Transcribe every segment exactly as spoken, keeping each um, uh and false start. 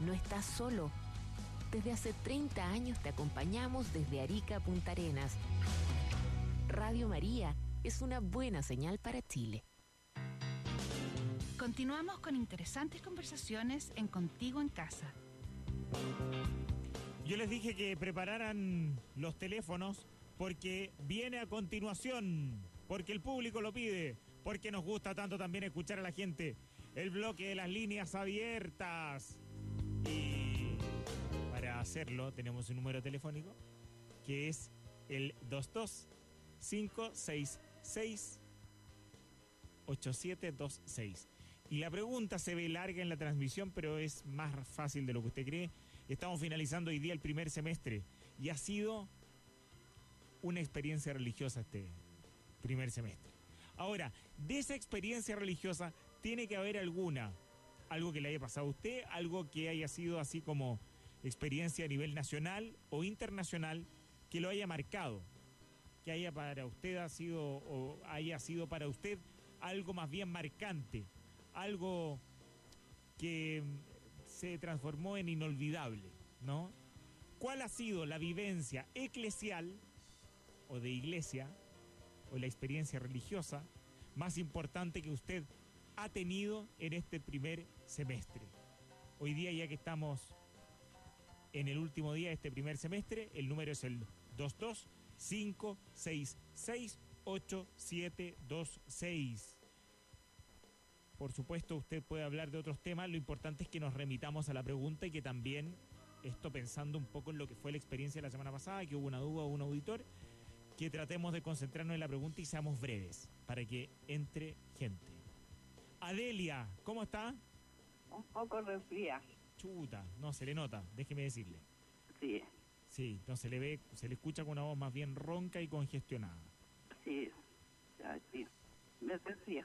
no estás solo. Desde hace treinta años te acompañamos desde Arica a Punta Arenas. Radio María es una buena señal para Chile. Continuamos con interesantes conversaciones en Contigo en Casa. Yo les dije que prepararan los teléfonos porque viene a continuación, porque el público lo pide, porque nos gusta tanto también escuchar a la gente, el bloque de las líneas abiertas. Y para hacerlo tenemos un número telefónico que es el dos dos cinco seis seis ocho siete dos seis. Y la pregunta se ve larga en la transmisión, pero es más fácil de lo que usted cree. Estamos finalizando hoy día el primer semestre y ha sido una experiencia religiosa este primer semestre. Ahora, de esa experiencia religiosa tiene que haber alguna, algo que le haya pasado a usted, algo que haya sido así como experiencia a nivel nacional o internacional que lo haya marcado, que haya para usted ha sido o haya sido para usted algo más bien marcante, algo que se transformó en inolvidable, ¿no? ¿Cuál ha sido la vivencia eclesial o de iglesia o la experiencia religiosa más importante que usted ha tenido en este primer semestre? Hoy día, ya que estamos en el último día de este primer semestre, el número es el dos dos cinco seis seis ocho siete dos seis. Por supuesto, usted puede hablar de otros temas. Lo importante es que nos remitamos a la pregunta y que también, esto pensando un poco en lo que fue la experiencia de la semana pasada, que hubo una duda o un auditor, que tratemos de concentrarnos en la pregunta y seamos breves para que entre gente. Adelia, ¿cómo está? Un poco resfriada. Chuta, no, se le nota, déjeme decirle. Sí. Sí, no se le ve, se le escucha con una voz más bien ronca y congestionada. Sí, ya, sí, me resfría.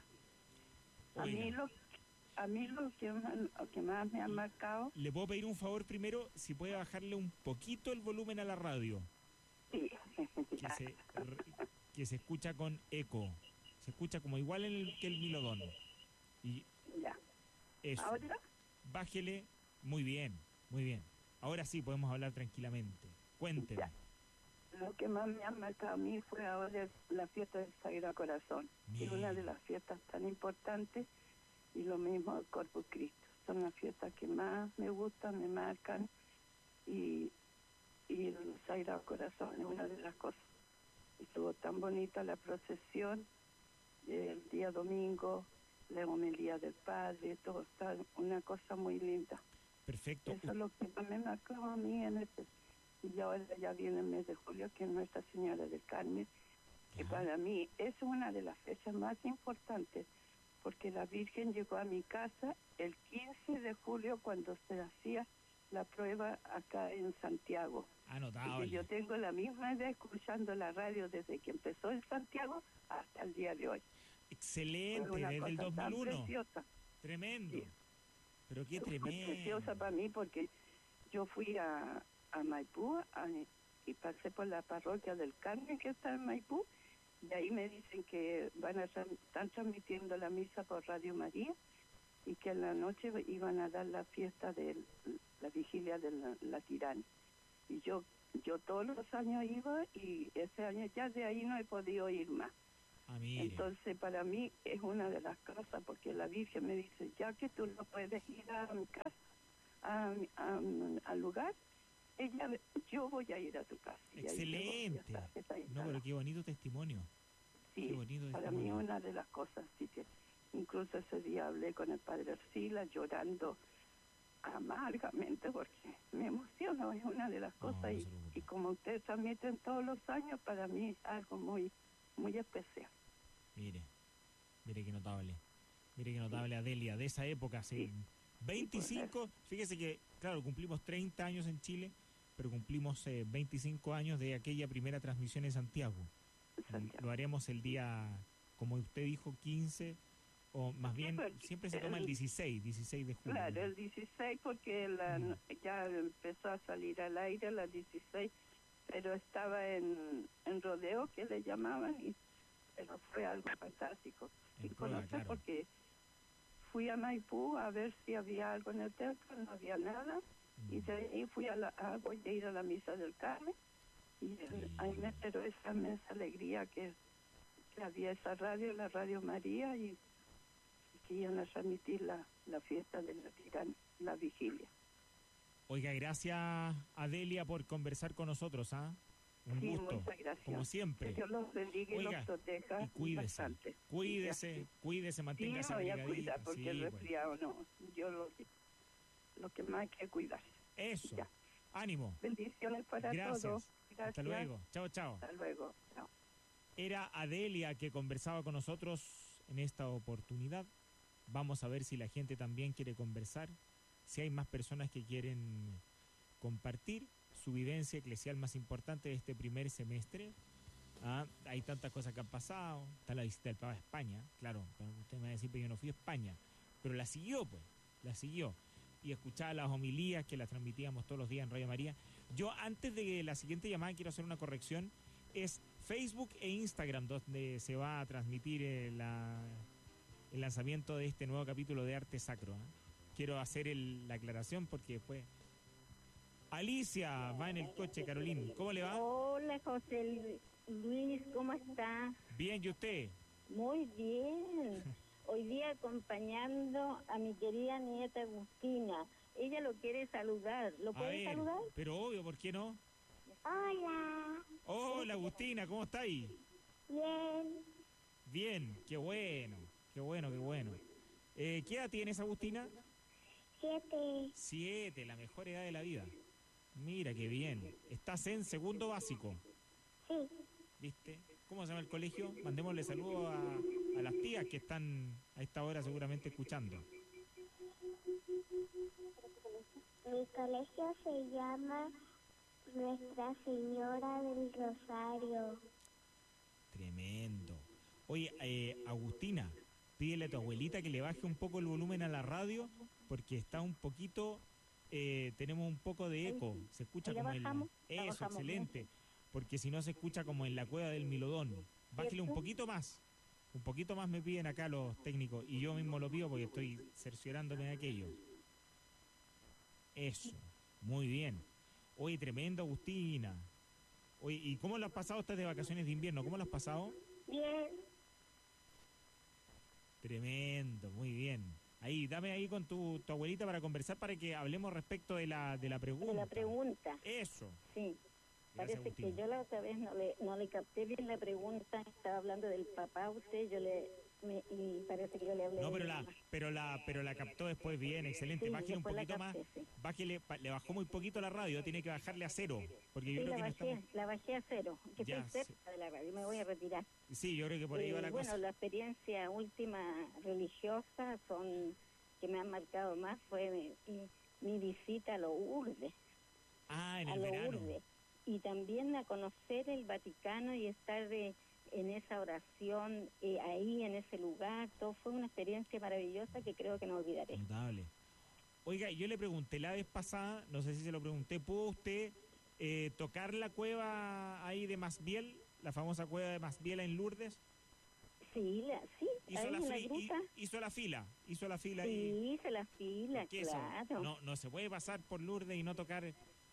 A Oiga, mí lo, a mí lo que, más, lo que más me ha marcado... ¿le puedo pedir un favor primero? Si puede bajarle un poquito el volumen a la radio. Sí. Que se, que se escucha con eco. Se escucha como igual en el, que el Milodón. Y Ya. eso. ¿Ahora? Bájele. Muy bien, muy bien. Ahora sí podemos hablar tranquilamente. Cuénteme. Ya. Lo que más me ha marcado a mí fue ahora la fiesta del Sagrado Corazón, que es una de las fiestas tan importantes, y lo mismo el Corpus Christi. Son las fiestas que más me gustan, me marcan, y, y el Sagrado Corazón es una de las cosas. Estuvo tan bonita la procesión el día domingo, la homilía del Padre, todo está una cosa muy linda. Perfecto. Eso es lo que más me marcó a mí en este. Y ahora ya viene el mes de julio, que es Nuestra Señora del Carmen, que para mí es una de las fechas más importantes, porque la Virgen llegó a mi casa el quince de julio cuando se hacía la prueba acá en Santiago. Anotable. Y yo tengo la misma edad escuchando la radio desde que empezó en Santiago hasta el día de hoy. Excelente, Fue una desde el cosa dos mil tan uno. preciosa. Tremendo. Sí. Pero qué Fue tremendo. preciosa para mí porque yo fui a, a Maipú a, y pasé por la parroquia del Carmen que está en Maipú, y ahí me dicen que van a están transmitiendo la misa por Radio María y que en la noche iban a dar la fiesta de la vigilia de la, la Tirana. Y yo yo todos los años iba, y ese año ya de ahí no he podido ir más. Ah, mire. Entonces para mí es una de las cosas, porque la Virgen me dice, ya que tú no puedes ir a mi casa, a, a, al lugar, ella, yo voy a ir a tu casa. Excelente. Y ahí está, está no, pero qué bonito testimonio. Sí, qué bonito para testimonio. mí una de las cosas, sí, que incluso ese día hablé con el padre Arcila llorando amargamente porque me emociono, es una de las No, cosas, no y, y como ustedes transmiten todos los años, para mí es algo muy, muy especial. Mire, mire qué notable. Mire qué notable, Adelia, de esa época, hace Sí. veinticinco, fíjese que, claro, cumplimos treinta años en Chile, pero cumplimos eh, veinticinco años de aquella primera transmisión en Santiago. Santiago. Lo haremos el día, como usted dijo, quince, o más bien, porque siempre se toma el dieciséis, dieciséis de julio. Claro, el dieciséis, porque la, Mm. ya empezó a salir al aire la dieciséis, pero estaba en, en rodeo, que le llamaban, y pero fue algo fantástico. En Y prueba, conocer, claro. porque fui a Maipú a ver si había algo en el templo, no había nada. Y de ahí fui a la, a, voy a ir a la misa del Carmen. Y el, ahí me enteró esa inmensa alegría que, que había esa radio, la Radio María, y, y que iban a transmitir la, la fiesta de la, la vigilia. Oiga, gracias Adelia por conversar con nosotros, ¿ah? Un sí, gusto, muchas gracias. como siempre. Que Dios los bendiga y Oiga, los proteja y cuídese, bastante. cuídese, Sí, cuídese, manténgase sí, me voy a abrigadita. cuidar porque Sí, el bueno. resfriado no, yo lo, lo que más hay que cuidar. Eso, Ya. ánimo. Bendiciones para Gracias. todos. Gracias. Hasta luego. Chao, chao. Hasta luego. Chao. Era Adelia que conversaba con nosotros en esta oportunidad. Vamos a ver si la gente también quiere conversar, si hay más personas que quieren compartir su vivencia eclesial más importante de este primer semestre. Ah, hay tantas cosas que han pasado. Está la visita del Papa a España, claro. Usted me va a decir que yo no fui a España, pero la siguió, pues, la siguió. Y escuchaba las homilías que las transmitíamos todos los días en Radio María. Yo, antes de la siguiente llamada, quiero hacer una corrección. Es Facebook e Instagram donde se va a transmitir el, la, el lanzamiento de este nuevo capítulo de Arte Sacro. ¿eh? Quiero hacer el, la aclaración porque después... Alicia va en el coche, Carolín. ¿Cómo le va? Hola, José Luis, ¿cómo está? Bien, ¿y usted? Muy bien. Hoy día acompañando a mi querida nieta Agustina. Ella lo quiere saludar. ¿Lo A puede ver, saludar? pero obvio, ¿por qué no? Hola. Hola, Agustina, ¿cómo está ahí? Bien. Bien, qué bueno, qué bueno, qué bueno. Eh, ¿Qué edad tienes, Agustina? Siete. Siete, la mejor edad de la vida. Mira, qué bien. Estás en segundo básico, Sí. ¿viste? ¿Cómo se llama el colegio? Mandémosle saludos a, a las tías que están a esta hora seguramente escuchando. Mi colegio se llama Nuestra Señora del Rosario. Tremendo. Oye, eh, Agustina, pídele a tu abuelita que le baje un poco el volumen a la radio porque está un poquito, eh, tenemos un poco de eco. Se escucha ¿La como en... bajamos? La Eso, bajamos excelente. Porque si no se escucha como en la cueva del Milodón. Bájele un ¿Cierto? poquito más. Un poquito más me piden acá los técnicos. Y yo mismo lo pido porque estoy cerciorándome de aquello. Eso. Muy bien. Oye, tremendo, Agustina. Oye, ¿y cómo lo has pasado estas de vacaciones de invierno? ¿Cómo lo has pasado? Bien. Tremendo, muy bien. Ahí, dame ahí con tu, tu abuelita para conversar para que hablemos respecto de la, de la pregunta. De la pregunta. Eso. Sí. Gracias, Parece que Agustina. yo la otra vez no le, no le capté bien la pregunta. Estaba hablando del papá a usted, yo le... Me, y parece que yo le hablé No, de pero mi la, mamá. pero la, pero la captó después bien, excelente. Sí, Bájele un después la poquito capté, más, sí. bájele, pa- le bajó muy poquito la radio, tiene que bajarle a cero, porque yo Sí, creo la que no bajé, estamos... la bajé a cero, que Ya, estoy cerca de la radio, me voy a retirar. Sí, yo creo que por ahí Eh, va la bueno, cosa. la experiencia última religiosa son que me han marcado más fue mi, mi visita a Lourdes, Ah, en a el verano. Lourdes, y también a conocer el Vaticano y estar de, en esa oración, eh, ahí en ese lugar, todo fue una experiencia maravillosa que creo que no olvidaré. Notable. Oiga, yo le pregunté la vez pasada, no sé si se lo pregunté, ¿pudo usted eh, tocar la cueva ahí de Masbiel, la famosa cueva de Masbiel en Lourdes? Sí, la, sí, Hizo ahí la, en la fi- gruta, hi- hizo la fila, hizo la fila y... sí, hice la fila, Porque eso, claro. no, no se puede pasar por Lourdes y no tocar,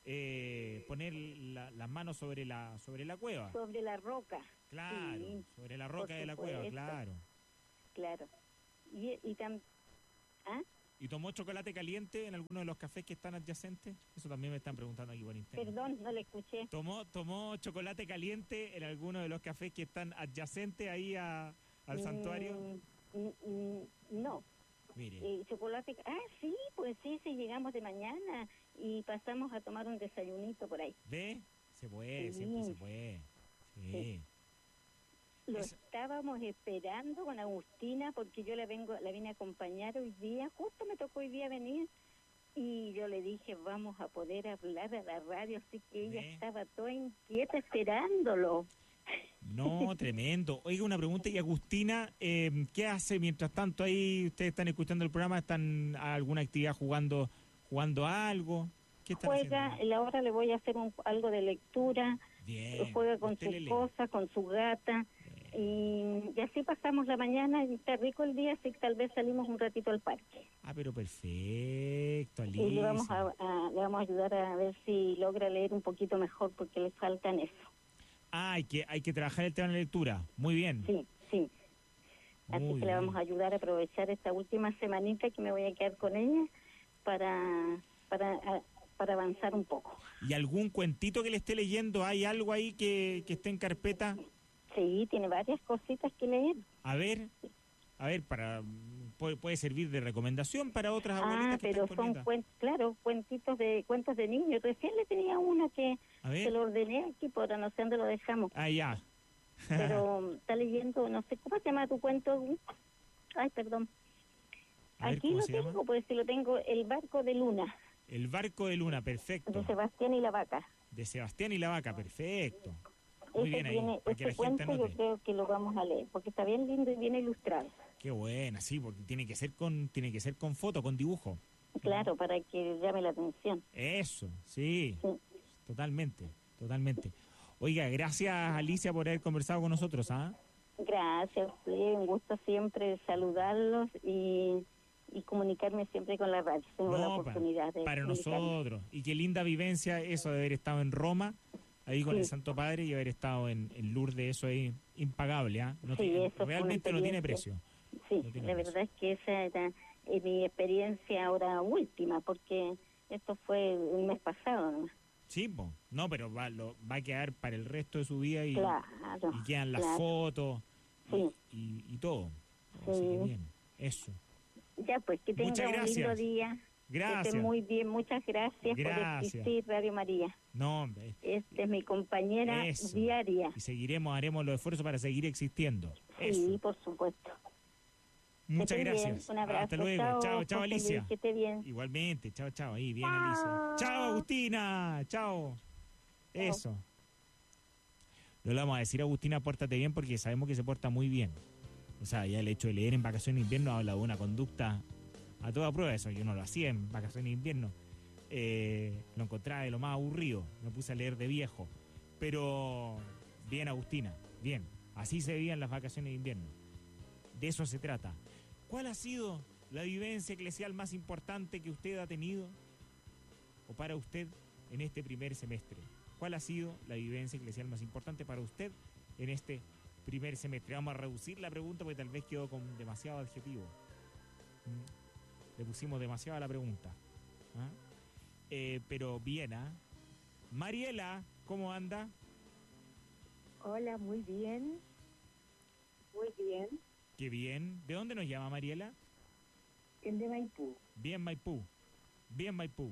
eh, poner la- las manos sobre la sobre la cueva. Sobre la roca, Claro, sí, sobre la roca por de la cueva, supuesto. claro. claro. Y, y también... ¿Ah? ¿Y tomó chocolate caliente en alguno de los cafés que están adyacentes? Eso también me están preguntando aquí por internet. Perdón, no le escuché. ¿Tomó, tomó chocolate caliente en alguno de los cafés que están adyacentes ahí a, al santuario? Mm, mm, mm, no. Mire, Eh, chocolate. Ah, sí, pues sí, sí, llegamos de mañana y pasamos a tomar un desayunito por ahí. ¿ve? Se puede, Sí. siempre se puede. Sí. Sí. Lo Eso- estábamos esperando con Agustina porque yo la vengo, la vine a acompañar hoy día, justo me tocó hoy día venir y yo le dije vamos a poder hablar a la radio, así que ella ¿Ve? estaba toda inquieta esperándolo. No, tremendo. Oiga, una pregunta, y Agustina, eh, ¿qué hace mientras tanto ahí? ¿Ustedes están escuchando el programa? ¿Están a alguna actividad jugando jugando a algo? ¿Qué están Juega, haciendo? ahora le voy a hacer un, algo de lectura, Bien. juega con usted sus le lee. cosas, con su gata. Y, y así pasamos la mañana y está rico el día, así que tal vez salimos un ratito al parque. Ah, pero perfecto, Alicia. Y le vamos a, a, le vamos a ayudar a ver si logra leer un poquito mejor, porque le faltan eso. Ah, hay que, hay que trabajar el tema de la lectura. Muy bien. Sí, sí. Así Muy que le bien. vamos a ayudar a aprovechar esta última semanita que me voy a quedar con ella para, para, a, para avanzar un poco. ¿Y algún cuentito que le esté leyendo? ¿Hay algo ahí que, que esté en carpeta? Sí, tiene varias cositas que leer. A ver, a ver, para puede, puede servir de recomendación para otras abuelitas Ah, que pero están son, con cuen- claro, cuentitos de cuentos de niños. Recién le tenía una que A ver. se lo ordené aquí, por no sé dónde lo dejamos. Ah, ya. Pero está leyendo, no sé, ¿cómo se llama tu cuento? Ay, perdón. A ver, Aquí ¿cómo lo se tengo, llama? pues si lo tengo, El barco de Luna, El barco de Luna, perfecto. de Sebastián y la vaca. De Sebastián y la vaca, perfecto. Muy Este bien ahí, tiene, para que este la gente cuento yo anote. creo que lo vamos a leer, porque está bien lindo y bien ilustrado. Qué buena, sí, porque tiene que ser con tiene que ser con foto, con dibujo. Claro, para que llame la atención. Eso, sí, Sí. totalmente, totalmente. Oiga, gracias Alicia por haber conversado con nosotros, ¿ah? Gracias, sí, un gusto siempre saludarlos y, y comunicarme siempre con la radio. Tengo la No, pa- oportunidad de para comunicarme. nosotros. Y qué linda vivencia eso de haber estado en Roma, ahí con Sí. el Santo Padre, y haber estado en, en Lourdes, eso es impagable, ¿ah? No Sí, tiene- eso fue una realmente no tiene precio. experiencia. Sí, No tiene la precio. verdad es que esa era eh, mi experiencia ahora última, porque esto fue el mes pasado, ¿no? Sí, po. No, pero va, lo, va a quedar para el resto de su vida y, Claro. y quedan las claro. fotos y, Sí. y, y todo. Sí. Así que bien, eso. Ya, pues que tenga Muchas un lindo gracias. día. Que Gracias. esté muy bien. Muchas gracias, Gracias. por existir, Radio María. No, hombre. Esta es mi compañera Eso. diaria. Y seguiremos, haremos los esfuerzos para seguir existiendo. Sí, Eso. por supuesto. Muchas Que esté bien. gracias. Un abrazo. Hasta luego. Chao, Chao, chao, José Alicia. Luis, que esté bien. Igualmente. Chao, chao. Ahí, bien, Alicia. Chao, Agustina. Chao. Eso. No le vamos a decir a Agustina, pórtate bien, porque sabemos que se porta muy bien. O sea, ya el hecho de leer en vacaciones de invierno habla de una conducta a toda prueba. Eso yo no lo hacía en vacaciones de invierno. Eh, lo encontraba de lo más aburrido. Me puse a leer de viejo. Pero bien, Agustina, bien. Así se vivían las vacaciones de invierno. De eso se trata. ¿Cuál ha sido la vivencia eclesial más importante que usted ha tenido o para usted en este primer semestre? ¿Cuál ha sido la vivencia eclesial más importante para usted en este primer semestre? Vamos a reducir la pregunta porque tal vez quedó con demasiado adjetivo. ¿Mm? Le pusimos demasiado a la pregunta. ¿Ah? Eh, pero bien, ¿ah? Mariela, ¿cómo anda? Hola, muy bien. Muy bien. Qué bien. ¿De dónde nos llama Mariela? El de Maipú, Bien Maipú. Bien Maipú.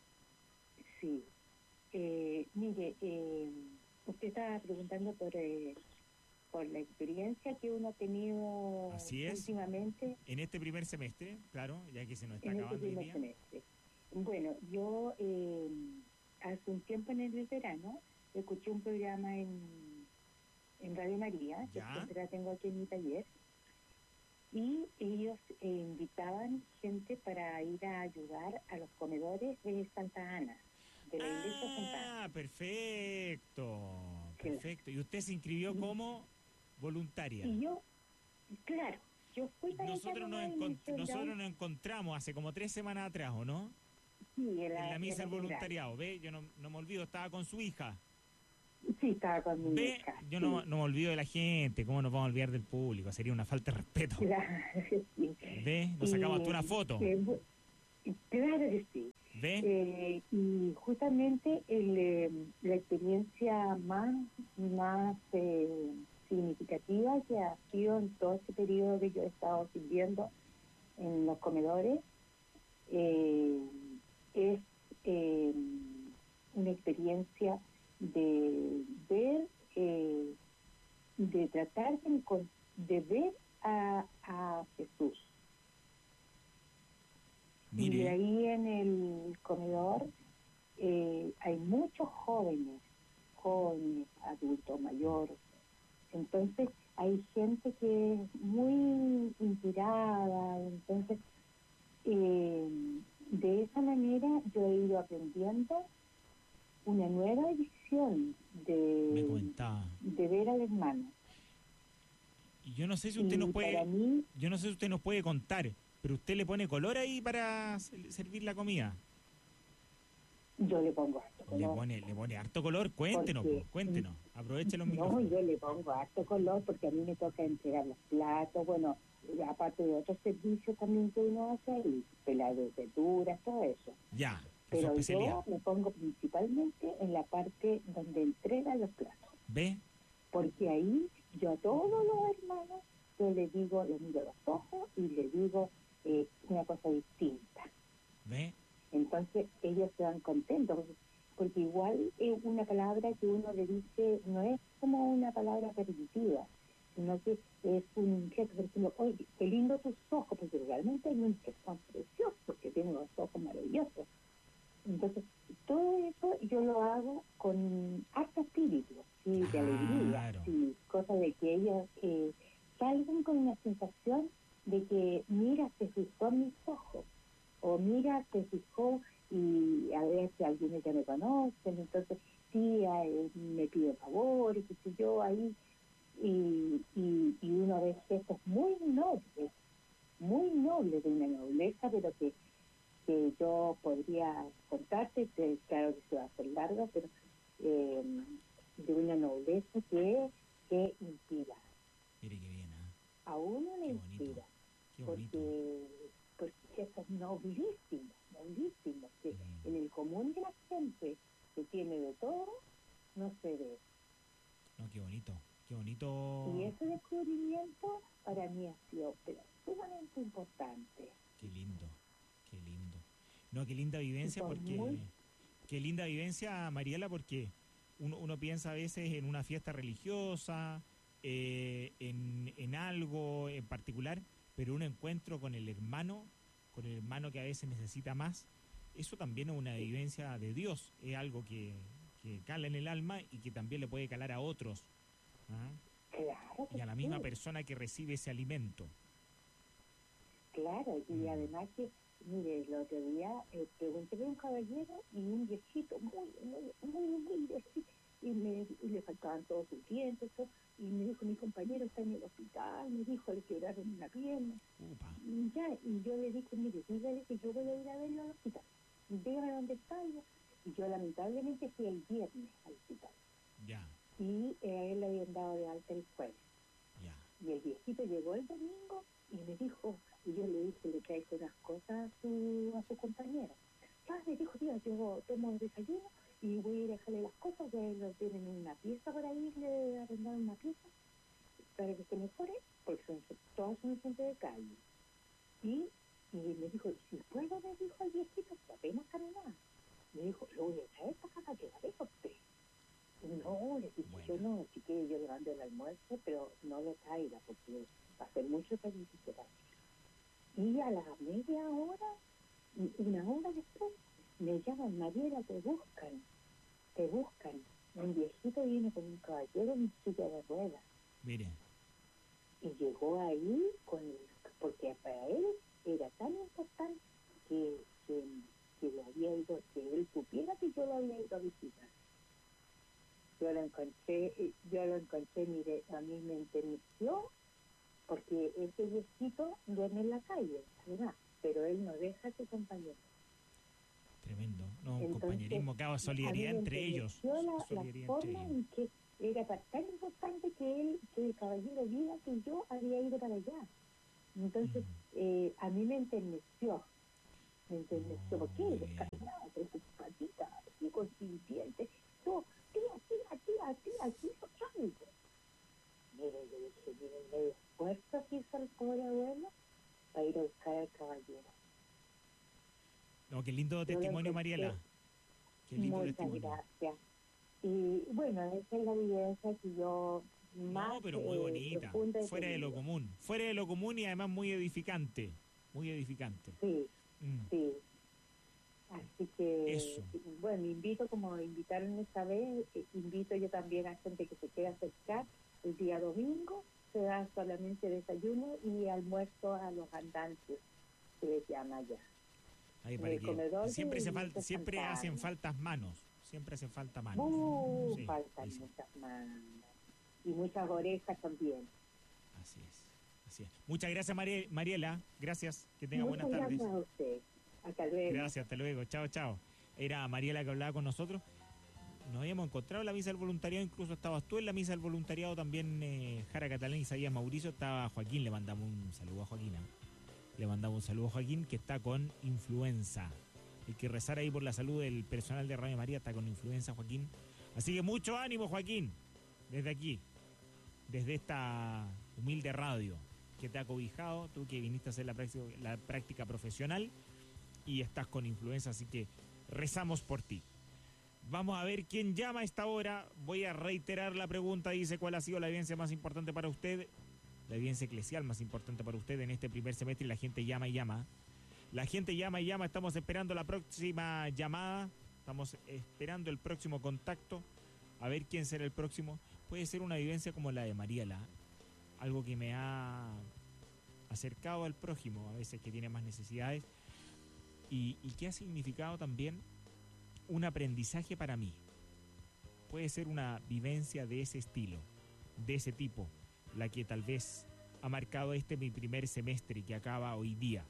sí. Eh, mire, eh, usted estaba preguntando por, eh, por la experiencia que uno ha tenido Así es. últimamente En este primer semestre, claro, ya que se nos está en este acabando el primer día. semestre. Bueno, yo eh, hace un tiempo en el verano escuché un programa en, en Radio María, que Ya. siempre la tengo aquí en mi taller, y ellos eh, invitaban gente para ir a ayudar a los comedores de Santa Ana, de la iglesia Santa Ana. Ah, perfecto. Sí. Perfecto. ¿Y usted se inscribió como voluntaria? Y yo, claro, yo fui para Nosotros nos, allá, encont- y me nosotros nos encontramos hace como tres semanas atrás, ¿o no? sí, en En la en misa del catedral. voluntariado. ¿Ve? Yo no, no me olvido, estaba con su hija. Sí, estaba con mi ¿Ve? hija. Yo sí. no, no me olvido de la gente. ¿Cómo nos vamos a olvidar del público? Sería una falta de respeto. Claro, sí. ¿Ve? Nos sacamos hasta una foto. Eh, bu- claro que sí. ¿Ve? Eh, y justamente el, eh, la experiencia más, más eh, significativa que ha sido en todo este periodo que yo he estado sirviendo en los comedores eh, es eh, una experiencia de ver, eh, de tratar de, encon- de ver a, a Jesús. Y Mire. ahí en el comedor eh, hay muchos jóvenes, jóvenes, adultos, mayores. Entonces hay gente que es muy inspirada. Entonces, eh, de esa manera yo he ido aprendiendo una nueva visión Me de, comentaba. de ver al hermano. Y yo no sé si usted Y nos puede, para mí, yo no sé si usted nos puede contar, pero usted le pone color ahí para se- servir la comida. yo le pongo harto Le color. pone, le pone harto color, cuéntenos, Porque- po, cuéntenos, aproveche los No, micrófonos. yo le pongo harto color porque a mí me toca entregar los platos, bueno, aparte de otros servicios también que uno hace, y pelar de verduras, todo eso. Ya, que es su Pero especialidad. yo me pongo principalmente en la parte donde entrega los platos, ¿Ve? porque ahí yo a todos los hermanos, yo les digo, les miro los ojos y les digo eh, una cosa distinta. ¿Ve? Entonces ellos se van contentos, porque, porque igual es una palabra que uno le dice, no es como una palabra repetitiva, sino que es un gesto, por ejemplo, oye, qué lindo tus ojos, porque realmente hay unos que son preciosos, porque tienen los ojos maravillosos. Entonces, todo eso yo lo hago con harto espíritu, sí, de alegría, Claro. sí, cosa de que ellos eh, salgan con una sensación de que, mira, se fijó en mis ojos, o mira, se fijó, y a veces algunos ya me conocen, entonces sí, eh, me pide favores, qué sé yo, ahí, y, y, y uno ve gestos muy nobles, muy nobles, de una nobleza, pero que que yo podría contarte, que claro que se va a hacer largo, pero eh, de una nobleza que, que inspira. Mire qué bien, ¿ah? A uno le Qué bonito, inspira, qué bonito. porque, porque eso es noblísimo, noblísimo, que Mm. en el común de la gente que tiene de todo, no se ve. No, qué bonito, qué bonito. Y ese descubrimiento para mí ha sido pero, sumamente importante. Qué lindo, qué lindo. No, qué linda vivencia Son porque... muy- Qué linda vivencia, Mariela, porque uno, uno piensa a veces en una fiesta religiosa, eh, en, en algo en particular, pero un encuentro con el hermano, con el hermano que a veces necesita más, eso también es una vivencia de Dios, es algo que, que cala en el alma y que también le puede calar a otros, ¿ah? Claro que Y a la misma sí. persona que recibe ese alimento. Claro, y Mm. además que, mire, el otro día eh, pregunté por un caballero y un viejito muy, muy, muy humilde, así, y, me, y le faltaban todos sus dientes, todo, y me dijo, mi compañero está en el hospital, me dijo, le quebraron una pierna, Upa, y ya, y yo le dije, mire, dígale que yo voy a ir a verlo al hospital, dígame dónde está, y yo, y yo lamentablemente fui el viernes al hospital, ya, y eh, a él le habían dado de alta el jueves. ya. Y el viejito llegó el domingo y me dijo, y yo le dije, le traigo unas cosas a su, a su compañera. Ah, me dijo, tía, yo tomo el desayuno y voy a ir a dejarle las cosas, ya lo tienen en una pieza por ahí, le arrendaron una pieza para que se mejore, porque son, todos son gente de calle. Y, y me dijo, si puedo, me dijo el viejito, que apenas caminaba. Me dijo, lo voy a traer para acá, que la dejo usted. No, le dije, Bueno. yo no, así que yo le mando el almuerzo, pero no lo traiga porque va a ser mucho sacrificio para él. Y a la media hora, una hora después, me llaman, Mariela, te buscan, te buscan. Un viejito viene con un caballero en silla de ruedas Mire, y llegó ahí con, porque para él era tan importante que, que, que lo había ido, que él supiera que yo lo había ido a visitar. Yo lo encontré, eh, yo lo encontré, mire, a mí me enterneció, porque ese viejito duerme en la calle, ¿verdad? Pero él no deja a su compañero. tremendo. No, un Entonces, compañerismo, cada solidaridad a mí me entre ellos. enterneció La, la Solidaridad entre forma ellos. en que era pa- tan importante que él, que el caballero viera que yo había ido para allá. Entonces, Mm. eh, a mí me enterneció. Me enterneció, Oh, porque muy él bien. caminaba con sus patitas, así con sus dientes. Yo, tía, tía, tía, tía, aquí hizo algo. Mire, yo dije, mire, el esfuerzo que hizo el pobre abuelo para ir a buscar al caballero. No, qué lindo lo testimonio, encontré. Mariela. Qué lindo Muchas testimonio. gracias. Y bueno, esa es la vivencia que yo más No, pero muy eh, bonita. profunda he Fuera de lo tenido. común. Fuera de lo común y además muy edificante. Muy edificante. Sí, Mm. sí. Así que, Eso. bueno, invito, como invitaron esta vez, eh, invito yo también a gente que se quiera acercar el día domingo, se da solamente desayuno y almuerzo a los andantes, se les llama allá. Ahí En para el que comedor siempre de se Iglesia falta, siempre Santa hacen Ana. faltas manos. Siempre hacen falta manos. Uh, Sí, faltan sí, sí. muchas manos. Y muchas orejas también. Así es, así es. Muchas gracias, Mari- Mariela. Gracias, que tenga Muchas buenas tardes. gracias a usted. Hasta luego. Gracias, hasta luego. Chao, chao. Era Mariela que hablaba con nosotros. Nos habíamos encontrado en la misa del voluntariado, incluso estabas tú en la misa del voluntariado, también eh, Jara Catalán, Isaías Mauricio, estaba Joaquín, le mandamos un saludo a Joaquín. ¿eh? Le mandamos un saludo a Joaquín, que está con influenza. Hay que rezar ahí por la salud del personal de Radio María, está con influenza, Joaquín. Así que mucho ánimo, Joaquín, desde aquí, desde esta humilde radio que te ha cobijado, tú que viniste a hacer la práctica, la práctica profesional y estás con influenza, así que rezamos por ti. Vamos a ver quién llama a esta hora. Voy a reiterar la pregunta. Dice, ¿cuál ha sido la evidencia más importante para usted? La evidencia eclesial más importante para usted en este primer semestre. Y la gente llama y llama. La gente llama y llama. Estamos esperando la próxima llamada. Estamos esperando el próximo contacto. A ver quién será el próximo. Puede ser una vivencia como la de Mariela. Algo que me ha acercado al prójimo. A veces que tiene más necesidades. Y, y que ha significado también un aprendizaje para mí. Puede ser una vivencia de ese estilo, de ese tipo, la que tal vez ha marcado este mi primer semestre que acaba hoy día,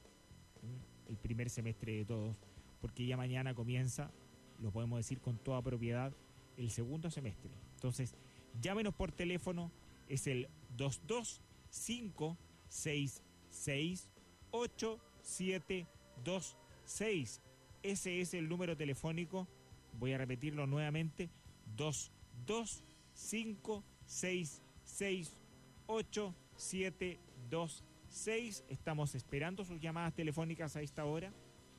el primer semestre de todos, porque ya mañana comienza, lo podemos decir con toda propiedad, el segundo semestre. Entonces, llámenos por teléfono, es el dos dos cinco seis seis ocho siete dos seis. Ese es el número telefónico, voy a repetirlo nuevamente, dos dos cinco seis seis ocho siete dos seis. Estamos esperando sus llamadas telefónicas a esta hora.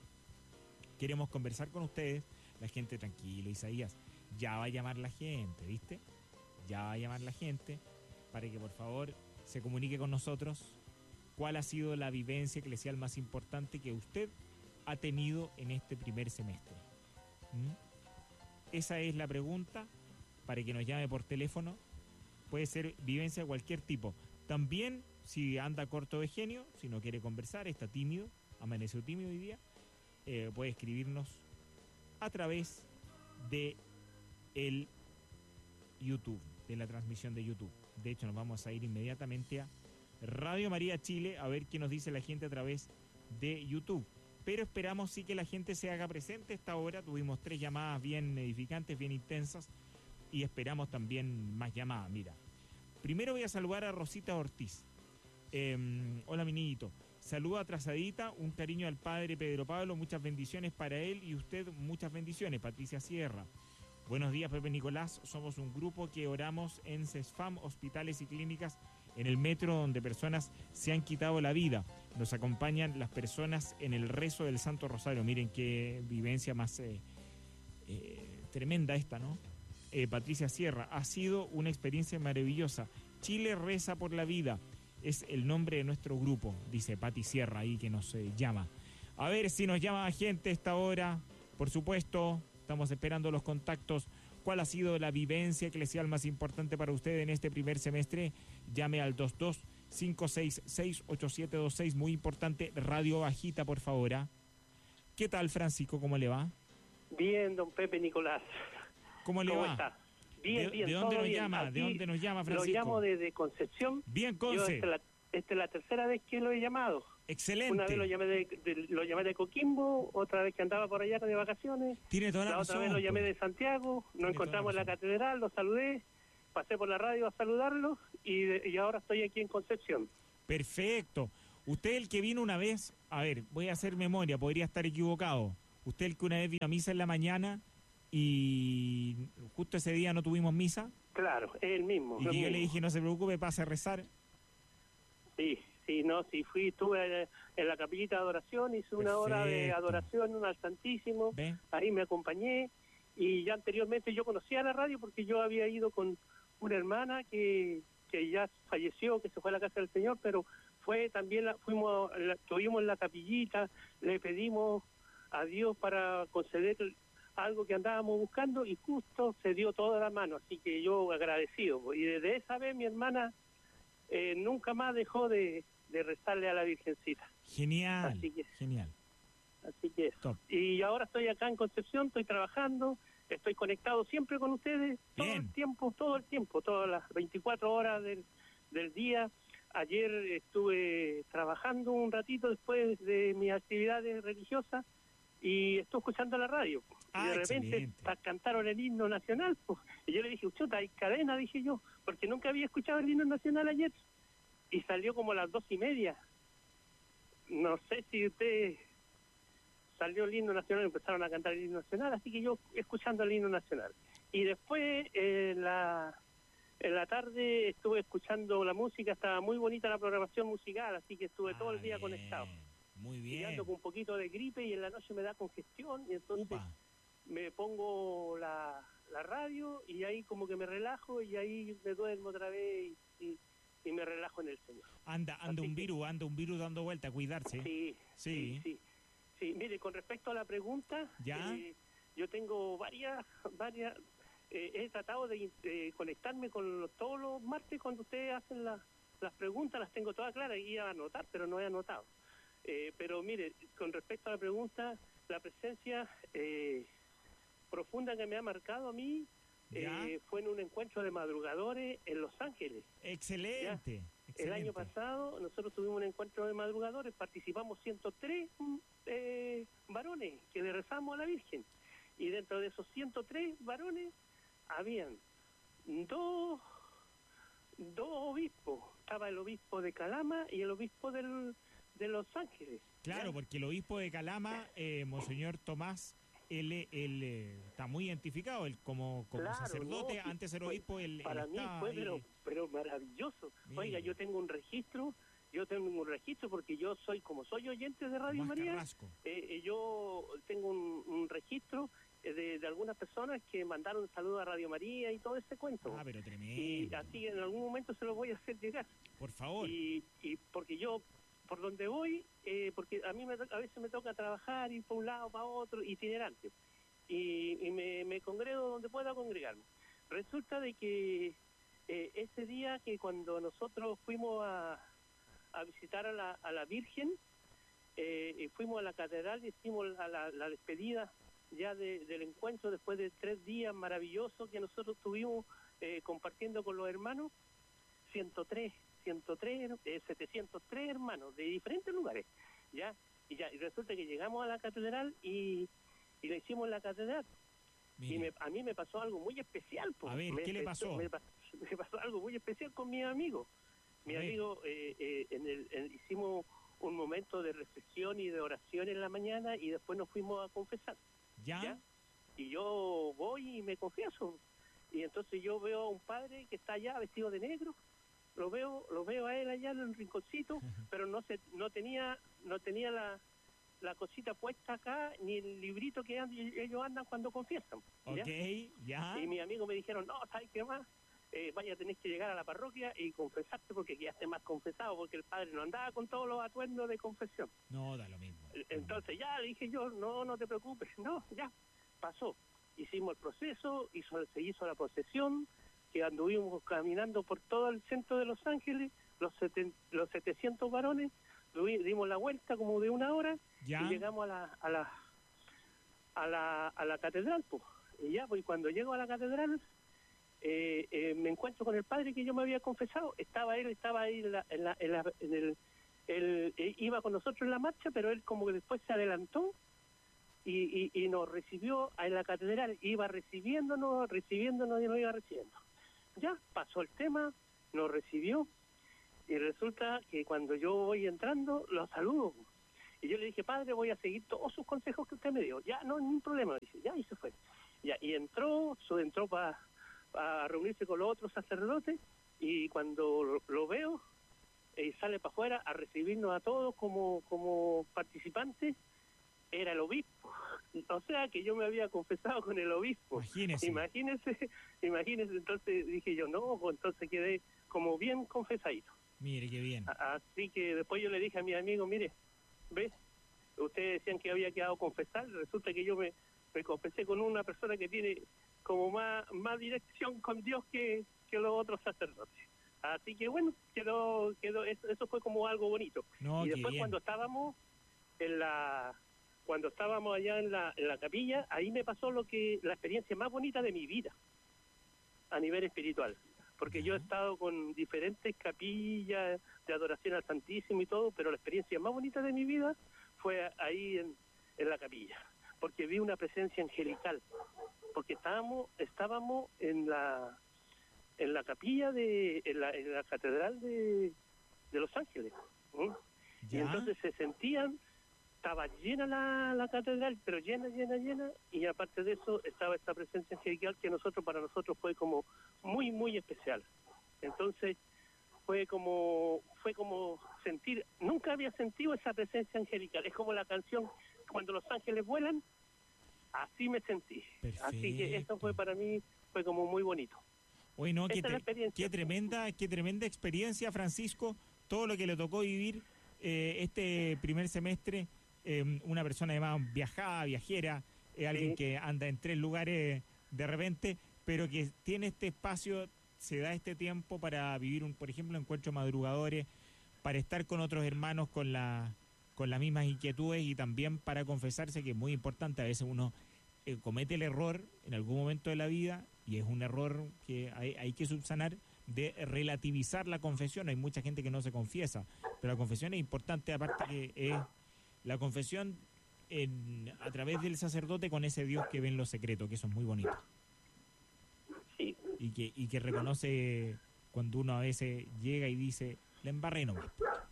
Queremos conversar con ustedes. La gente, tranquilo, Isaías, ya va a llamar la gente, ¿viste? Ya va a llamar la gente para que por favor se comunique con nosotros. ¿Cuál ha sido la vivencia eclesial más importante que usted ha tenido en este primer semestre? ¿Mm? Esa es la pregunta para que nos llame por teléfono. Puede ser vivencia de cualquier tipo. También, si anda corto de genio, si no quiere conversar, está tímido, amaneció tímido hoy día, eh, puede escribirnos a través de el YouTube, de la transmisión de YouTube. De hecho, nos vamos a ir inmediatamente a Radio María Chile a ver qué nos dice la gente a través de YouTube. Pero esperamos sí que la gente se haga presente a esta hora. Tuvimos tres llamadas bien edificantes, bien intensas, y esperamos también más llamadas. Mira, primero voy a saludar a Rosita Ortiz. Eh, hola, mi niñito. Saluda atrasadita, un cariño al padre Pedro Pablo, muchas bendiciones para él y usted, muchas bendiciones. Patricia Sierra. Buenos días, Pepe Nicolás. Somos un grupo que oramos en CESFAM, hospitales y clínicas en el metro donde personas se han quitado la vida. Nos acompañan las personas en el rezo del Santo Rosario. Miren qué vivencia más eh, eh, tremenda esta, ¿no? Eh, Patricia Sierra, ha sido una experiencia maravillosa. Chile reza por la vida. Es el nombre de nuestro grupo, dice Pati Sierra ahí que nos eh, llama. A ver si nos llama gente a esta hora. Por supuesto, estamos esperando los contactos. ¿Cuál ha sido la vivencia eclesial más importante para usted en este primer semestre? Llame al dos dos cinco seis seis ocho siete dos seis. Muy importante, radio bajita, por favor. ¿eh? ¿Qué tal, Francisco? ¿Cómo le va? Bien, don Pepe Nicolás. ¿Cómo le ¿Cómo va? está? Bien, ¿De, bien. ¿De dónde todo nos bien. llama? Aquí ¿De dónde nos llama, Francisco? Lo llamo desde Concepción. Bien, Yo Conce. esta es la, esta es la tercera vez que lo he llamado. Excelente. Una vez lo llamé de, de- lo llamé de Coquimbo, otra vez que andaba por allá de vacaciones. Tiene toda la, La razón. otra vez lo llamé pues. de Santiago, Tiene nos encontramos en toda la la catedral, lo saludé, pasé por la radio a saludarlo y, de- y ahora estoy aquí en Concepción. Perfecto. Usted el que vino una vez, a ver, voy a hacer memoria, podría estar equivocado. Usted el que una vez vino a misa en la mañana y justo ese día no tuvimos misa Claro, es el mismo. y el que yo le mismo. dije no se preocupe, pase a rezar. Sí, sí, no, sí, fui, estuve en la capillita de adoración, hice una hora de Perfecto. adoración al Santísimo, ¿Ve? ahí me acompañé y ya anteriormente yo conocía la radio porque yo había ido con una hermana que, que ya falleció, que se fue a la casa del Señor, pero fue también, la, fuimos, la, estuvimos en la capillita, le pedimos a Dios para conceder algo que andábamos buscando y justo se dio toda la mano, así que yo agradecido. Y desde esa vez mi hermana eh, nunca más dejó de, de rezarle a la Virgencita. Genial, Así que- genial. Así que eso. Top. Y ahora estoy acá en Concepción, estoy trabajando, estoy conectado siempre con ustedes, todo Bien. el tiempo, todo el tiempo, todas las veinticuatro horas del, del día. ayer estuve trabajando un ratito después de mis actividades religiosas y estuve escuchando la radio. Ah, y de repente excelente. ta- cantaron el himno nacional, pues, y yo le dije, chuta, hay cadena, dije yo, porque nunca había escuchado el himno nacional ayer. Y salió como a las dos y media. No sé si usted salió el himno nacional y empezaron a cantar el himno nacional, así que yo escuchando el himno nacional. Y después, eh, la, en la tarde, estuve escuchando la música, estaba muy bonita la programación musical, así que estuve Ah, todo el día bien, conectado. Muy Y bien. ando con un poquito de gripe y en la noche me da congestión, y entonces Upa. me pongo la, la radio y ahí como que me relajo y ahí me duermo otra vez y, y, y me relajo en el Señor. Anda, anda Así un que- virus, anda un virus dando vuelta, cuidarse. Sí, Sí. sí, sí. Sí, mire, con respecto a la pregunta, ¿Ya? eh, yo tengo varias, varias, eh, he tratado de, de conectarme con los- todos los martes cuando ustedes hacen la- las preguntas, las tengo todas claras y iba a anotar, pero no he anotado. Eh, pero mire, con respecto a la pregunta, la presencia eh, profunda que me ha marcado a mí ¿Ya? eh, fue en un encuentro de madrugadores en Los Ángeles. Excelente. El año excelente. pasado nosotros tuvimos un encuentro de madrugadores, participamos ciento tres mm, eh, varones que le rezamos a la Virgen. Y dentro de esos ciento tres varones habían dos, dos obispos. Estaba el obispo de Calama y el obispo del, de Los Ángeles. Claro, ¿ya? porque el obispo de Calama, eh, Monseñor Tomás, él, él eh, está muy identificado, él como, como Claro, sacerdote, no, sí, antes de ser fue- obispo, él, él Para mí estaba fue ahí. pero, pero maravilloso. Mira. Oiga, yo tengo un registro, yo tengo un registro porque yo soy, como soy oyente de Radio Tomás María, Carrasco. eh, eh, yo tengo un, un registro eh, de, de algunas personas que mandaron saludos a Radio María y todo ese cuento. Ah, pero y tremendo. así en algún momento se lo voy a hacer llegar. Por favor. Y, y porque yo, por donde voy, eh, porque a mí me, to- a veces me toca trabajar, ir para un lado, para otro, itinerante. Y, y me, me congrego donde pueda congregarme. Resulta de que eh, ese día que cuando nosotros fuimos a, a visitar a la, a la Virgen, eh, y fuimos a la catedral y hicimos la, la, la despedida ya de- del encuentro después de tres días maravillosos que nosotros tuvimos eh, compartiendo con los hermanos, ciento tres, ciento tres, eh, setecientos tres hermanos de diferentes lugares, ya, y ya, y resulta que llegamos a la catedral y, y la hicimos en la catedral. Mire, Y me- a mí me pasó algo muy especial. po. A ver, Me ¿qué le empezó- pasó? Me, pas- me pasó algo muy especial con mi amigo. Mi A ver. amigo, eh, eh, en el, en- hicimos un momento de reflexión y de oración en la mañana y después nos fuimos a confesar. ¿Ya? ¿ya? Y yo voy y me confieso. Y entonces yo veo a un padre que está allá vestido de negro, lo veo, lo veo a él allá en el rinconcito, pero no se, no tenía, no tenía la, la cosita puesta acá, ni el librito que and- ellos andan cuando confiesan. ¿ya? Ok, ya. Y mis amigos me dijeron, no, ¿sabes qué más? Eh, vaya, tenés que llegar a la parroquia y confesarte porque quedaste más confesado, porque el padre no andaba con todos los atuendos de confesión. No, da lo mismo. Entonces ya le dije yo, no, no te preocupes, no, ya, pasó. Hicimos el proceso, hizo, se hizo la procesión, que anduvimos caminando por todo el centro de Los Ángeles, los, seten- los setecientos varones, duvi- dimos la vuelta como de una hora ¿Ya? y llegamos a la a la a la, a la catedral, pues. Y ya, pues cuando llego a la catedral, eh, eh, me encuentro con el padre que yo me había confesado. Estaba él, estaba ahí en, la, en, la, en, la- en el, él, eh, iba con nosotros en la marcha, pero él como que después se adelantó y, y, y nos recibió en la catedral, iba recibiéndonos, recibiéndonos y nos iba recibiendo. Ya, pasó el tema, nos recibió y resulta que cuando yo voy entrando, lo saludo. Y yo le dije, padre, voy a seguir todos sus consejos que usted me dio. Ya, no, ningún problema. Dice, ya, y se fue. Ya, y entró, su entró para reunirse con los otros sacerdotes y cuando lo, lo veo, eh, sale para afuera a recibirnos a todos como, como participantes, era el obispo. O sea que yo me había confesado con el obispo. Imagínese. Imagínese, imagínese, entonces dije yo, no, pues entonces quedé como bien confesadito. Mire, qué bien. A- Así que después yo le dije a mi amigo, mire, ¿ves? Ustedes decían que había quedado confesar, resulta que yo me, me confesé con una persona que tiene como más, más dirección con Dios que, que los otros sacerdotes. Así que bueno, quedó, quedó eso, eso fue como algo bonito. No, Y qué después bien. cuando estábamos en la cuando estábamos allá en la, en la capilla, ahí me pasó lo que la experiencia más bonita de mi vida a nivel espiritual. porque yo he estado con diferentes capillas de adoración al Santísimo y todo, pero la experiencia más bonita de mi vida fue ahí en, en la capilla, porque vi una presencia angelical, porque estábamos estábamos en la en la capilla de en la, en la catedral de, de Los Ángeles, ¿eh? Y entonces se sentían, estaba llena la, la catedral, pero llena, llena, llena, y aparte de eso estaba esta presencia angelical que nosotros para nosotros fue como muy, muy especial. Entonces fue como fue como sentir, nunca había sentido esa presencia angelical, es como la canción Cuando los ángeles vuelan, así me sentí. Perfecto. Así que esto fue para mí, fue como muy bonito. Oye, no, qué, Esta es la tre- qué tremenda, qué tremenda experiencia, Francisco, todo lo que le tocó vivir eh, este primer semestre, eh, una persona además viajada, viajera, eh, alguien Sí. que anda en tres lugares de repente, pero que tiene este espacio, se da este tiempo para vivir, un, por ejemplo, encuentros madrugadores, para estar con otros hermanos con la con las mismas inquietudes y también para confesarse, que es muy importante. A veces uno eh, comete el error en algún momento de la vida, y es un error que hay, hay que subsanar, de relativizar la confesión. Hay mucha gente que no se confiesa, pero la confesión es importante, aparte que es la confesión en, a través del sacerdote con ese Dios que ve en lo secreto, que eso es muy bonito. Sí. Y que, y que reconoce cuando uno a veces llega y dice, la embarré nomás,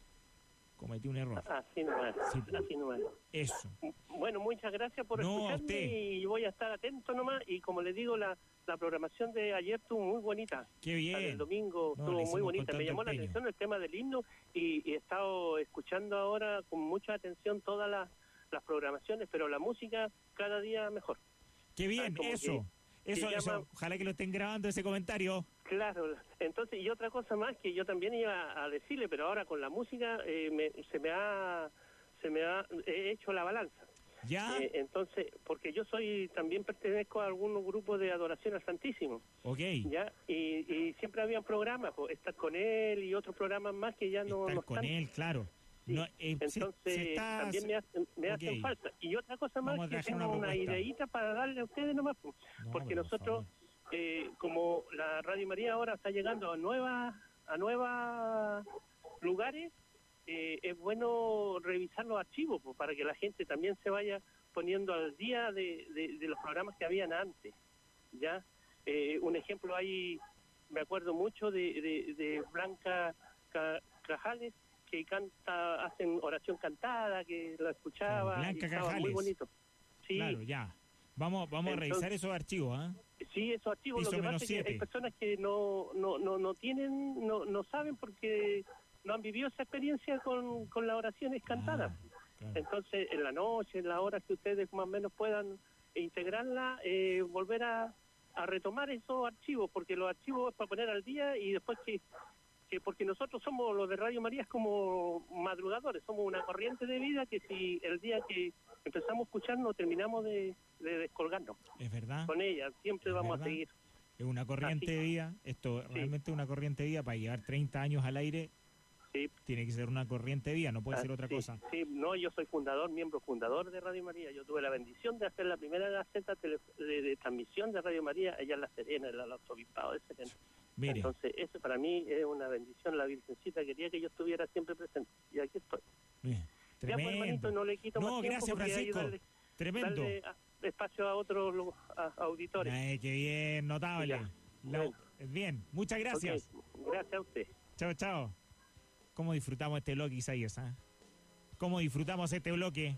cometí un error. Así nomás, Sí. así nomás. Eso. Bueno, muchas gracias por No, a escucharme usted. y voy a estar atento nomás. Y como les digo, la, la programación de ayer estuvo muy bonita. Qué bien. La del domingo No, estuvo la muy hicimos con bonita. tanto Me llamó la empeño. atención el tema del himno y, y he estado escuchando ahora con mucha atención todas las, las programaciones, pero la música cada día mejor. Qué bien, Ah, como eso. que Eso, se eso. llama- Ojalá que lo estén grabando ese comentario. Claro, entonces, y otra cosa más que yo también iba a decirle, pero ahora con la música eh, me, se me ha, se me ha, he hecho la balanza. ¿Ya? Eh, entonces, porque yo soy, también pertenezco a algunos grupos de adoración al Santísimo, Ok. ¿ya? Y, y siempre había programas, pues, estar con él y otros programas más que ya no, Estar no con están. él, claro. Sí. No, eh, se- Entonces, se está- también me, hacen, me Ok. hacen falta. Y otra cosa más, Vamos a que traer tengo una una, propuesta. ideita para darle a ustedes nomás, pues, No, porque pero por nosotros, favor. eh, como la Radio María ahora está llegando a nuevas a nuevas lugares, eh, es bueno revisar los archivos, pues, para que la gente también se vaya poniendo al día de, de, de los programas que habían antes, ¿ya? Eh, un ejemplo ahí, me acuerdo mucho de, de, de Blanca Ca- Cajales, que canta, hacen oración cantada, que la escuchaba, Claro, Blanca y estaba muy Cajales. bonito. Sí, Claro, ya. Vamos, vamos a Entonces- revisar esos archivos, ¿ah? sí, esos archivos. Piso Lo que menos pasa es que siete. hay personas que no, no, no, no tienen, no, no saben porque no han vivido esa experiencia con, con las oraciones cantadas. Ah, claro. Entonces, en la noche, en las horas que ustedes más o menos puedan integrarla, eh, volver a, a retomar esos archivos, porque los archivos es para poner al día y después que, que porque nosotros somos, los de Radio María, es como madrugadores, somos una corriente de vida que si el día que empezamos a escuchar no terminamos de, de descolgarnos Es verdad. con ella, siempre Es vamos verdad. a seguir. Es una corriente Así. de vida. Esto realmente es una corriente de vida. Para llevar treinta años al aire, Sí. tiene que ser una corriente de vida, no puede Ah, ser otra sí, cosa. Sí, no, yo soy fundador, miembro fundador de Radio María. Yo tuve la bendición de hacer la primera gaceta tele- de, de transmisión de Radio María allá en La Serena, en el arzobispado de Serena. Mire, Entonces, eso para mí es una bendición. La Virgencita quería que yo estuviera siempre presente. Y aquí estoy. mire, Ya, pues, hermanito, tremendo. no le quito No, más tiempo gracias, porque ahí Francisco. darle, Tremendo. darle a- espacio a otros lu- a- auditores. Ay, qué bien, notable. Ya. La- Bueno. Bien, muchas gracias. Ok, gracias a usted. Chao, chao. ¿Cómo disfrutamos este bloque, Isaías? ah? ¿Cómo disfrutamos este bloque?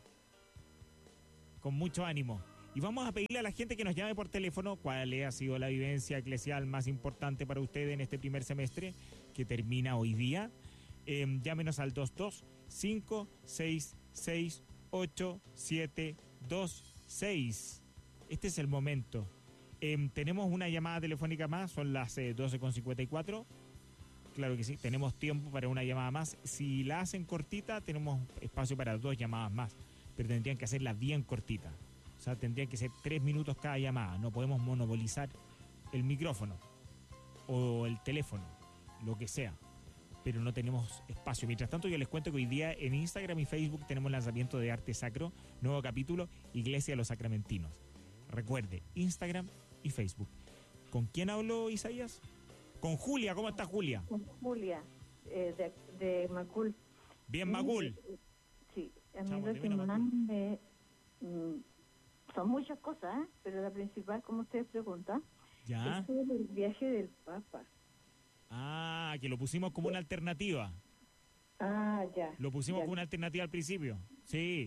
Con mucho ánimo. Y vamos a pedirle a la gente que nos llame por teléfono cuál ha sido la vivencia eclesial más importante para ustedes en este primer semestre que termina hoy día. Eh, llámenos al dos dos cinco seis seis ocho siete dos seis. Este es el momento. Eh, tenemos una llamada telefónica más, son las eh, doce con cincuenta y cuatro. Claro que sí, tenemos tiempo para una llamada más. Si la hacen cortita, tenemos espacio para dos llamadas más, pero tendrían que hacerla bien cortita. O sea, tendrían que ser tres minutos cada llamada. No podemos monopolizar el micrófono o el teléfono, lo que sea, pero no tenemos espacio. Mientras tanto, yo les cuento que hoy día en Instagram y Facebook tenemos lanzamiento de Arte Sacro, nuevo capítulo, Iglesia de los Sacramentinos. Recuerde, Instagram y Facebook. ¿Con quién habló, Isaías? Con Julia, ¿cómo está Julia? Con Julia, eh, de, de Macul. Bien, Macul. Sí, a mí Chamo, lo de que menos más Macul. me... mm, son muchas cosas, ¿eh? Pero la principal, como ustedes preguntan, ¿Ya? es sobre el viaje del Papa. Ah, que lo pusimos como una alternativa. Ah, ya. Lo pusimos ya. como una alternativa al principio. Sí.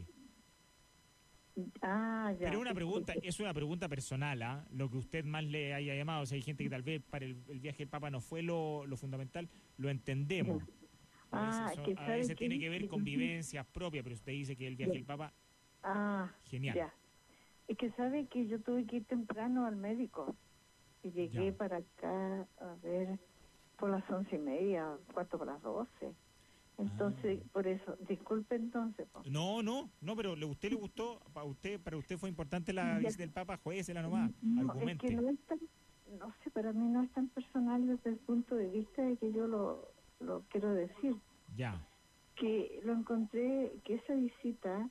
Ah, ya. Pero una pregunta, Disculpe. es una pregunta personal, ¿ah? Lo que usted más le haya llamado. O sea, hay gente que tal vez para el, el viaje del Papa no fue lo, lo fundamental, lo entendemos. A Ah, veces, son- que a sabe veces que- tiene que ver con vivencias propias, pero usted dice que el viaje del Papa, Ah, genial. ya. Es que sabe que yo tuve que ir temprano al médico. Y llegué Ya. para acá, a ver, por las once y media, cuarto para las doce. Entonces, Ah. por eso, disculpe entonces. po. No, no, no, pero ¿a usted le gustó? Para usted, para usted fue importante la Ya. visita del Papa, juéguesela nomás, No, es argumente. que no es tan, no sé, para mí no es tan personal desde el punto de vista de que yo lo, lo quiero decir. Ya, Que lo encontré, que esa visita,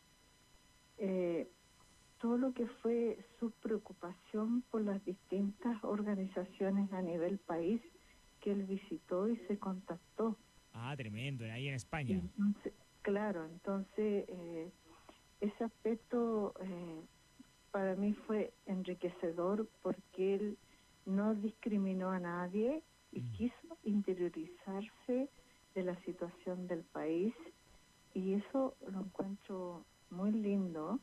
eh, todo lo que fue su preocupación por las distintas organizaciones a nivel país que él visitó y se contactó. ah, tremendo, ahí en España. Entonces, claro, entonces eh, ese aspecto eh, para mí fue enriquecedor porque él no discriminó a nadie y Mm. quiso interiorizarse de la situación del país, y eso lo encuentro muy lindo,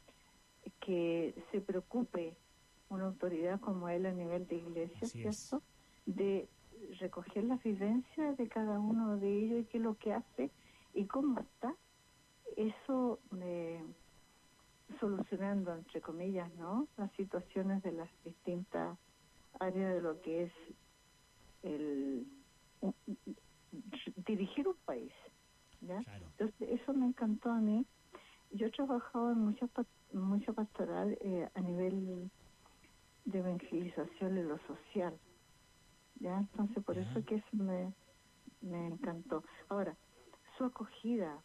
que se preocupe una autoridad como él a nivel de iglesia, Así es. ¿cierto?, de recoger las vivencias de cada uno de ellos y qué es lo que hace y cómo está eso, eh, solucionando, entre comillas, ¿no?, las situaciones de las distintas áreas de lo que es el un- dirigir un país, ¿ya? Claro. Entonces, eso me encantó a mí. Yo he trabajado en mucha, pa- mucha pastoral eh, a nivel de evangelización en lo social, ¿ya? Entonces, por Ya. eso que eso me, me encantó. Ahora, su acogida,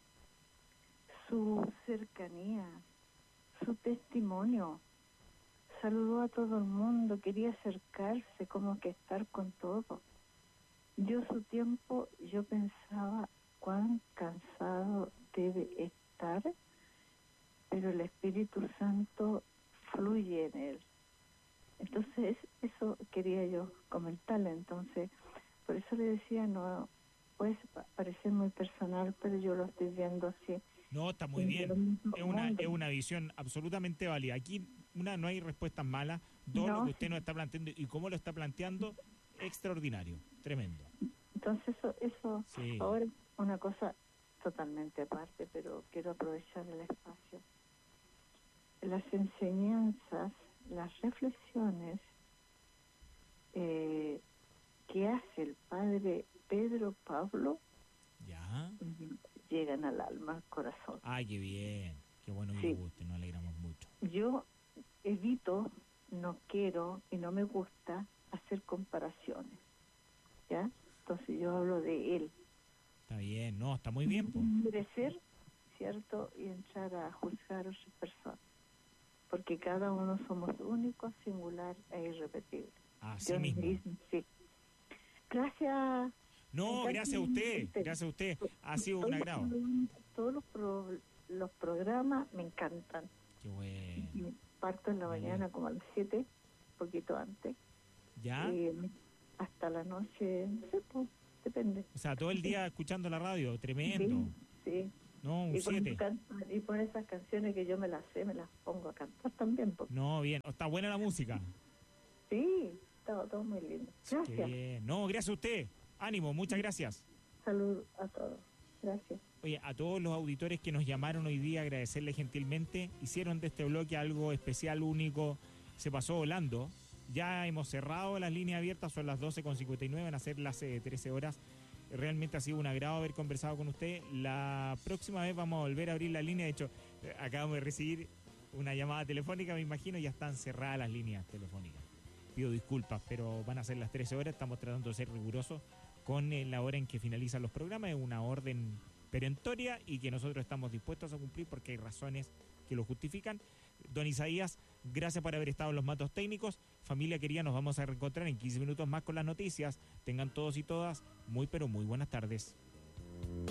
su cercanía, su testimonio, saludó a todo el mundo, quería acercarse, como que estar con todo. Yo su tiempo, yo pensaba cuán cansado debe estar, pero el Espíritu Santo fluye en él. Entonces, eso quería yo comentarle. Entonces, por eso le decía, no puede pa- parecer muy personal, pero yo lo estoy viendo así. No, está muy en bien. el mismo Es una, mundo. es una visión absolutamente válida. Aquí, una, no hay respuestas malas. Dos, No, lo que usted sí. nos está planteando y cómo lo está planteando, extraordinario, tremendo. Entonces, eso, eso Sí. ahora una cosa totalmente aparte, pero quiero aprovechar el espacio. Las enseñanzas, las reflexiones eh, que hace el padre Pedro Pablo ¿Ya? mm, llegan al alma, al corazón. Ay, qué bien. Qué bueno que Sí. le guste, nos alegramos mucho. Yo evito, no quiero y no me gusta hacer comparaciones, ¿ya? Entonces yo hablo de él. Está bien, no, está muy bien, po. Crecer, ¿cierto? Y entrar a juzgar a otras personas. Porque cada uno somos únicos, singular e irrepetible. Así Yo mismo. mismo, sí. Gracias. No, Me encanta gracias a usted, usted. gracias a usted. Ha sido Todos un los agrado. programas- Todos los, pro- los programas me encantan. Qué bueno. Parto en la Muy mañana bien. como a las siete, poquito antes. ¿Ya? Y hasta la noche, no sé, pues, depende. O sea, todo el día escuchando la radio, tremendo. Sí, sí. No, un Y por, siete. can- y por esas canciones que yo me las sé, me las pongo a cantar también. Porque, No, bien. Está buena la música. sí, todo, todo muy lindo. Qué Gracias. bien. No, gracias a usted. Ánimo, muchas gracias. Salud a todos. Gracias. Oye, a todos los auditores que nos llamaron hoy día, agradecerles gentilmente. Hicieron de este bloque algo especial, único. Se pasó volando. Ya hemos cerrado las líneas abiertas, son las doce con cincuenta y nueve, van a ser las eh, trece horas. Realmente ha sido un agrado haber conversado con usted. La próxima vez vamos a volver a abrir la línea. De hecho, eh, acabamos de recibir una llamada telefónica, me imagino, ya están cerradas las líneas telefónicas. Pido disculpas, pero van a ser las trece horas. Estamos tratando de ser rigurosos con eh, la hora en que finalizan los programas. Es una orden perentoria y que nosotros estamos dispuestos a cumplir porque hay razones que lo justifican. Don Isaías, Gracias por haber estado en los mandos técnicos. Familia querida, nos vamos a reencontrar en quince minutos más con las noticias. Tengan todos y todas muy pero muy buenas tardes.